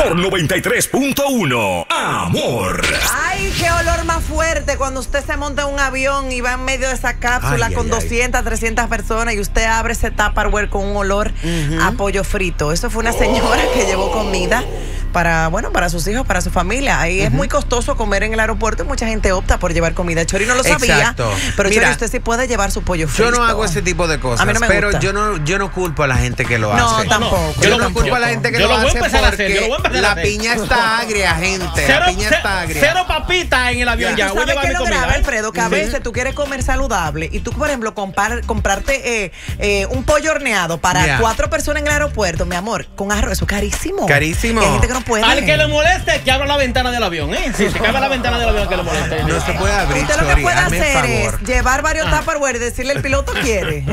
por 93.1 Amor. Ay, qué olor más fuerte cuando usted se monta en un avión y va en medio de esa cápsula con 200, 300 personas y usted abre ese Tupperware con un olor a pollo frito. Eso fue una señora que llevó comida para, bueno, para sus hijos, para su familia. Ahí es muy costoso comer en el aeropuerto y mucha gente opta por llevar comida. Chori no lo sabía. Exacto. Pero mira, Chori, usted sí puede llevar su pollo frito. Yo no hago ese tipo de cosas, a mí no me pero gusta. yo no culpo a la gente que lo hace. No, tampoco. Yo no culpo a la gente que lo hace porque la hacer. piña está agria, gente. La piña está agria. Cero papitas en el avión ya. ¿Tú Voy a sabes llevar qué mi es lo comida, grave, Alfredo? Que a veces tú quieres comer saludable y tú, por ejemplo, comprarte un pollo horneado para 4 personas en el aeropuerto, mi amor, con arroz, eso es carísimo. Carísimo. Y hay gente que no puede. Al que le moleste, que abra la ventana del avión, ¿eh? Sí, se cabe la ventana del avión que le moleste. No se puede abrir, Usted lo que Chori, puede hazme hacer favor. es llevar varios Tupperware y decirle el piloto quiere.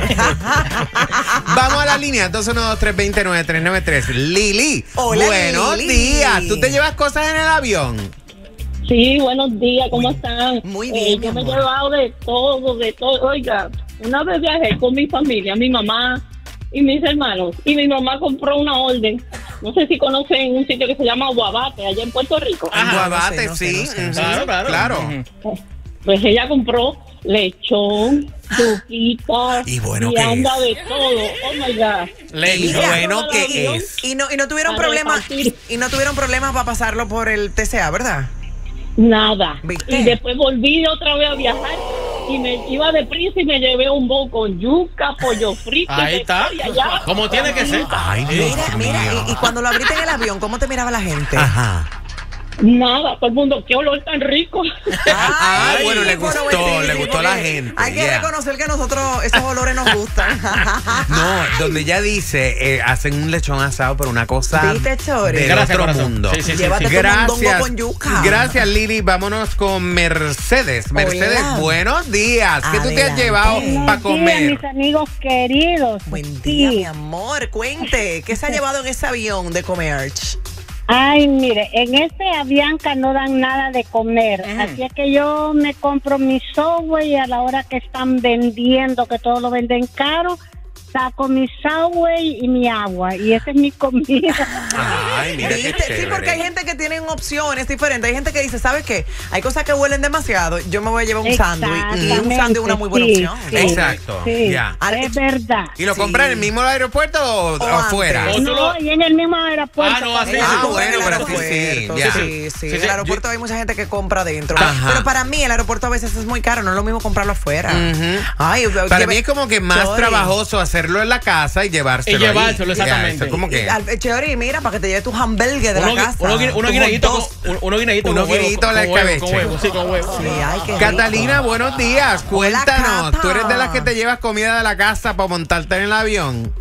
Vamos a la línea 212-329-393. Lili, Hola, buenos Lili. días. ¿Tú te llevas cosas en el avión? Sí, buenos días, ¿cómo están? Muy bien, yo mi me he amor. llevado de todo. Oiga, una vez viajé con mi familia, mi mamá y mis hermanos, y mi mamá compró una orden. No sé si conocen un sitio que se llama Guabate, allá en Puerto Rico. En Guabate, no sé, sí. no sé. Claro. Pues ella compró lechón, chuquita, Y bueno, ¿qué anda es? de todo. Oh my God. Y bueno, ¿qué es? Y no tuvieron Para problemas repartir. y no tuvieron problemas para pasarlo por el TCA, ¿verdad? Nada. ¿Viste? Y después volví otra vez a viajar y me iba deprisa y me llevé un bowl con yuca, pollo frito. Ahí de está. todo y allá. Como tiene que ser. Ay, Dios Mira, mío. y cuando lo abriste en el avión, ¿cómo te miraba la gente? Ajá. Nada, todo el mundo, qué olor tan rico. Ay, bueno, le bueno, gustó, sí, le sí, gustó a la porque gente. Hay que yeah. reconocer que a nosotros esos olores nos gustan. No, donde ella dice, hacen un lechón asado, pero una cosa ¿Viste, Chori? del Gracias, otro corazón. mundo. Sí, sí, sí, Llévate sí. tu mondongo Gracias. con yuca. Gracias, Lili. Vámonos con Mercedes. Mercedes, Hola. buenos días. ¿Qué tú te has Adelante. llevado para Buenos días, comer? mis amigos queridos. Buen día, Sí. mi amor. Cuente, ¿qué se ha llevado en ese avión de comer? Ay, mire, en este Avianca no dan nada de comer, así es que yo me compro mi Subway y a la hora que están vendiendo, que todo lo venden caro, saco mi Subway y mi agua, y esa es mi comida. Ay, mira qué ¿Viste? Sí, chévere. porque hay gente que tiene opciones diferentes. Hay gente que dice, ¿sabes qué? Hay cosas que huelen demasiado. Yo me voy a llevar un sándwich. Y un sándwich es una muy buena Sí, opción. sí, Exacto, sí, ya. es verdad. ¿Y lo Sí. compras en el mismo aeropuerto o afuera? antes. No, y en el mismo aeropuerto. Ah, no, así también. es. Ah, Tú bueno, en el pero sí, aeropuerto, sí, ya. sí. Sí, En sí, el aeropuerto hay mucha gente que compra dentro. Ajá. Pero para mí el aeropuerto a veces es muy caro. No es lo mismo comprarlo afuera. Ay, Para mí es como que más Chori. trabajoso hacerlo en la casa y llevárselo Y llevárselo, ahí. Ya, exactamente. eso es como que Chori, mira, para que te lleve tu hamburgues de la casa. Uno guineíto Unos con huevo. guineitos a la Con huevo, escabeche. con huevo, sí, con huevo. Sí, ay, qué rico. Catalina, buenos días. Hola, Cuéntanos, Cata. ¿tú eres de las que te llevas comida de la casa para montarte en el avión?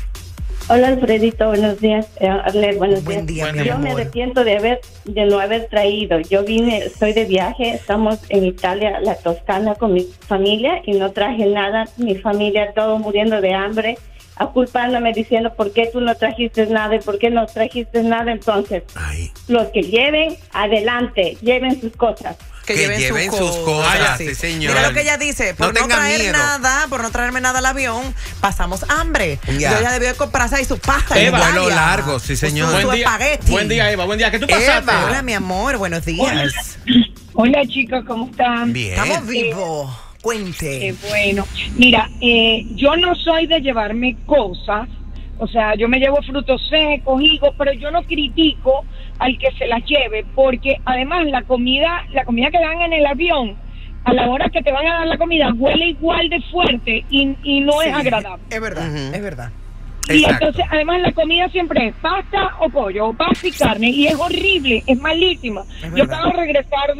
Hola Alfredito, buenos días. Arlet, buenos Buen días. día, mi Yo me amor. arrepiento de no haber traído. Yo estoy de viaje, estamos en Italia, la Toscana con mi familia y no traje nada. Mi familia todo muriendo de hambre, culpándome diciendo por qué tú no trajiste nada y por qué no trajiste nada. Entonces, Ay. los que lleven, adelante, lleven sus cosas. Que Que lleven sus cosas, sí, señor. Mira lo que ella dice, por No no, tengan traer miedo. nada, por no traerme nada al avión, pasamos hambre. Ya. Yo ya debió de comprarse ahí su pasta. Eva. en Vuelo Italia. largo, sí, señor. Su Buen día, espagueti. buen día, Eva. Buen día. ¿Qué tú pasaste? Eva. Hola, mi amor, buenos días. Hola chicos, ¿cómo están? Bien. Estamos vivos. Cuente. Bueno, mira, yo no soy de llevarme cosas, o sea, yo me llevo frutos secos, higos, pero yo no critico al que se las lleve, porque además la comida que dan en el avión, a la hora que te van a dar la comida, huele igual de fuerte y no es Sí, agradable. Es verdad, Ujú. es verdad. Y Exacto. entonces, además, la comida siempre es pasta o pollo, o pasta y carne, y es horrible, es malísima. Es Yo verdad. acabo de regresar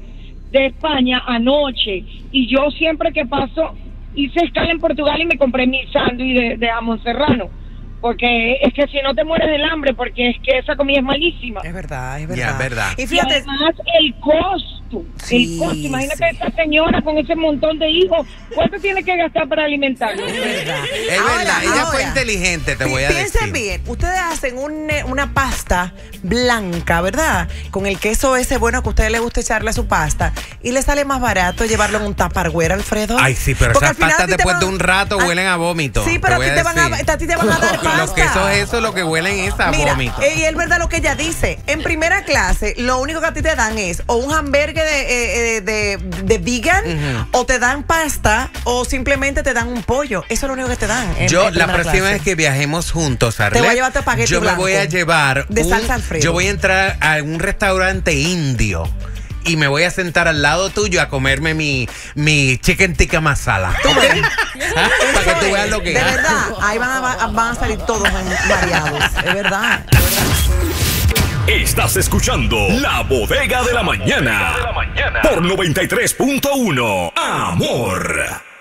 de España anoche, y yo siempre que paso, hice escala en Portugal y me compré mi sándwich de jamón serrano, porque es que si no te mueres del hambre, porque es que esa comida es malísima. Es verdad, es Ya, verdad. es verdad. Y Y fíjate, además, el costo costo. Sí, El costo. Imagínate sí. esta señora con ese montón de hijos. ¿Cuánto tiene que gastar para alimentarlos? Es verdad, ella fue inteligente, te voy a decir. Piensen bien, ustedes hacen una pasta blanca, ¿verdad? Con el queso ese bueno que a ustedes les gusta echarle a su pasta y le sale más barato llevarlo en un Tupperware, Alfredo. Ay, sí, pero porque esas pastas después de un rato Ah, huelen a vómito. Sí, pero a ti te van a dar pasta. Los quesos eso lo que huelen es a Mira, vómito. y es verdad lo que ella dice. En primera clase, lo único que a ti te dan es o un hamburger de vegan, o te dan pasta, o simplemente te dan un pollo. Eso es lo único que te dan. Yo, la próxima vez que viajemos juntos, Arlet, te voy a llevar tu espagueti yo me blanco voy a llevar de salsa Alfredo. Yo voy a entrar a un restaurante indio y me voy a sentar al lado tuyo a comerme mi chicken tikka masala. ¿Okay? Para que tú veas lo que de verdad, ahí van a salir todos mareados. Es verdad. Estás escuchando La Bodega de la Mañana. Por 93.1 Amor.